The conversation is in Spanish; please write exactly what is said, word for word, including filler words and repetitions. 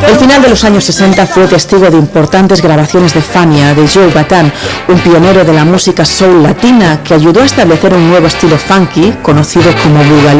El final de los años sesenta fue testigo de importantes grabaciones de Fania, de Joe Bataan, un pionero de la música soul latina que ayudó a establecer un nuevo estilo funky conocido como boogaloo.